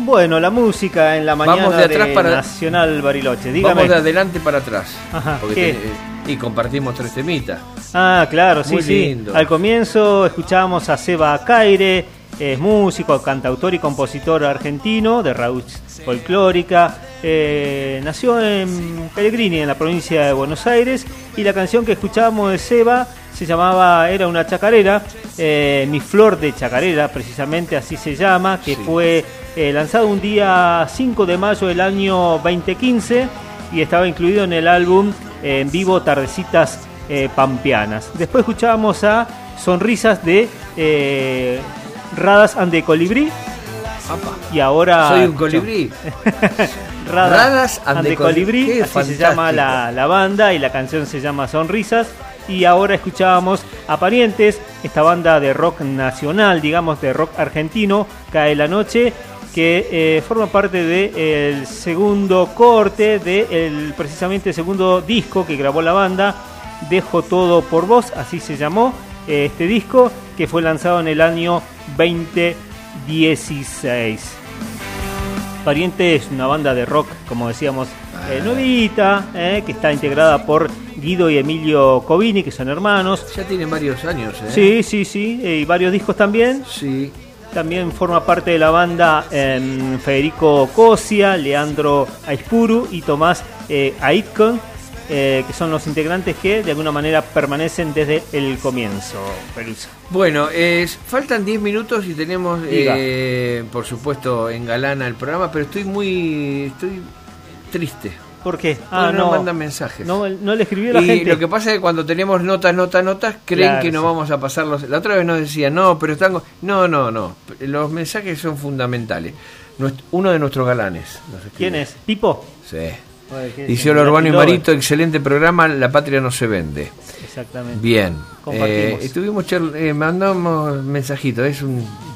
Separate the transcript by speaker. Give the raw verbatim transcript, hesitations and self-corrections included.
Speaker 1: Bueno, la música en la mañana
Speaker 2: Vamos de atrás
Speaker 1: de
Speaker 2: para...
Speaker 1: Nacional Bariloche. Dígame.
Speaker 2: Vamos de adelante para atrás.
Speaker 1: Ajá,
Speaker 2: porque
Speaker 1: ¿qué?
Speaker 2: te- y compartimos tres temitas.
Speaker 1: Ah, claro, sí,
Speaker 2: Muy
Speaker 1: sí.
Speaker 2: lindo.
Speaker 1: Al comienzo escuchábamos a Seba Caire, es músico, cantautor y compositor argentino de raíz folclórica. Eh, nació en Pellegrini, en la provincia de Buenos Aires, y la canción que escuchábamos de Seba se llamaba, era una chacarera, eh, Mi Flor de Chacarera, precisamente así se llama, que
Speaker 2: Sí.
Speaker 1: fue eh, lanzado un día cinco de mayo del año veinte quince y estaba incluido en el álbum eh, en vivo Tardecitas eh, Pampeanas. Después escuchábamos a Sonrisas de eh, Radas and the Colibrí.
Speaker 2: Apa.
Speaker 1: Y ahora
Speaker 2: Soy un colibrí.
Speaker 1: Radas,
Speaker 2: Radas and
Speaker 1: and the
Speaker 2: the Colibrí.
Speaker 1: Colibrí,
Speaker 2: Qué
Speaker 1: así se llama
Speaker 2: fantástico.
Speaker 1: la, la banda, y la canción se llama Sonrisas. Y ahora escuchábamos a Parientes, esta banda de rock nacional, digamos de rock argentino, Cae la Noche, que eh, forma parte del segundo corte de el, precisamente el segundo disco que grabó la banda, Dejo Todo por Vos, así se llamó eh, este disco, que fue lanzado en el año veinte dieciséis. Pariente es una banda de rock, como decíamos, eh, nuevita, eh, que está integrada por Guido y Emilio Covini, que son hermanos.
Speaker 2: Ya tiene varios años, ¿eh?
Speaker 1: Sí, sí, sí, eh, y varios discos también.
Speaker 2: Sí.
Speaker 1: También forma parte de la banda eh, Federico Cosia, Leandro Aispuru y Tomás eh, Aitkon, eh, que son los integrantes que de alguna manera permanecen desde el comienzo. Pelusa.
Speaker 2: Bueno, eh, faltan diez minutos y tenemos,
Speaker 1: Diga.
Speaker 2: eh, por supuesto, engalana el programa, pero estoy muy estoy triste.
Speaker 1: ¿Por qué?
Speaker 2: Ah, no, no mandan mensajes.
Speaker 1: No, no le escribió la
Speaker 2: Y
Speaker 1: gente.
Speaker 2: lo que pasa es que cuando tenemos notas, notas, notas, creen
Speaker 1: Claro,
Speaker 2: que no
Speaker 1: sí.
Speaker 2: vamos a pasarlos. La otra vez nos decían, no, pero están... No, no, no. Los mensajes son fundamentales. Nuest- Uno de nuestros galanes. nos escribió.
Speaker 1: ¿Quién es? ¿Pipo?
Speaker 2: Sí.
Speaker 1: Oye, ¿qué
Speaker 2: Dice,
Speaker 1: es?
Speaker 2: hola Urbano y
Speaker 1: Lover.
Speaker 2: Marito, excelente programa, La Patria no se vende.
Speaker 1: Exactamente.
Speaker 2: Bien.
Speaker 1: Compartimos.
Speaker 2: Eh, estuvimos charl- eh, mandamos mensajitos, es un